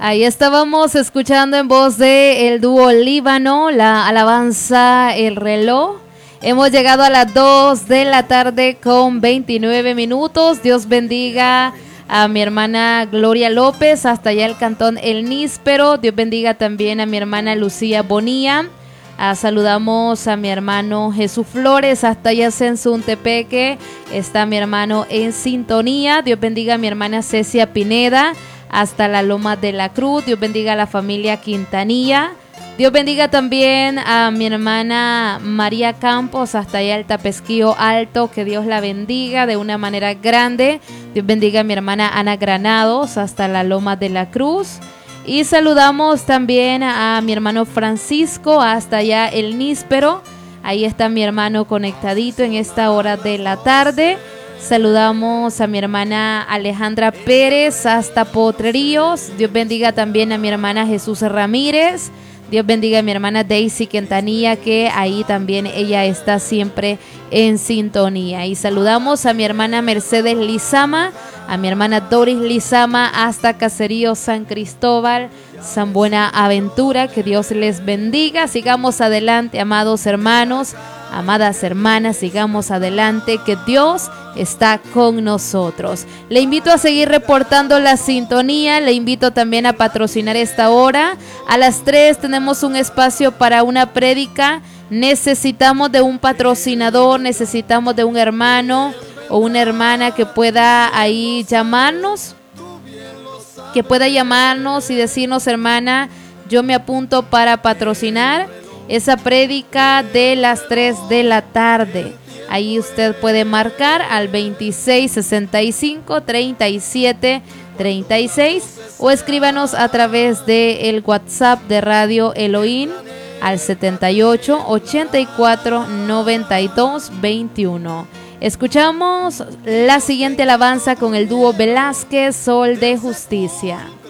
Ahí estábamos escuchando en voz de el dúo Líbano, la alabanza El Reloj. Hemos llegado a las 2 de la tarde con 29 minutos. Dios bendiga a mi hermana Gloria López, hasta allá el cantón El Níspero. Dios bendiga también a mi hermana Lucía Bonilla. Saludamos a mi hermano Jesús Flores, hasta allá en Suntepeque. Está mi hermano en sintonía. Dios bendiga a mi hermana Cecia Pineda, hasta la Loma de la Cruz. Dios bendiga a la familia Quintanilla. Dios bendiga también a mi hermana María Campos, hasta allá el Tapesquío Alto. Que Dios la bendiga de una manera grande. Dios bendiga a mi hermana Ana Granados, hasta la Loma de la Cruz. Y saludamos también a mi hermano Francisco, hasta allá el Níspero. Ahí está mi hermano conectadito en esta hora de la tarde. Saludamos a mi hermana Alejandra Pérez, hasta Potreríos. Dios bendiga también a mi hermana Jesús Ramírez. Dios bendiga a mi hermana Daisy Quintanilla, que ahí también ella está siempre en sintonía. Y saludamos a mi hermana Mercedes Lizama, a mi hermana Doris Lizama, hasta Caserío San Cristóbal, San Buenaventura. Que Dios les bendiga. Sigamos adelante, amados hermanos, amadas hermanas, sigamos adelante, que Dios está con nosotros. Le invito a seguir reportando la sintonía, le invito también a patrocinar esta hora. A las 3 tenemos un espacio para una prédica. Necesitamos de un patrocinador, necesitamos de un hermano o una hermana que pueda ahí llamarnos, que pueda llamarnos y decirnos: hermana, yo me apunto para patrocinar esa prédica de las 3 de la tarde. Ahí usted puede marcar al 2665-3736 o escríbanos a través del WhatsApp de Radio Elohim al 78-84-92-21. Escuchamos la siguiente alabanza con el dúo Velázquez, Sol de Justicia.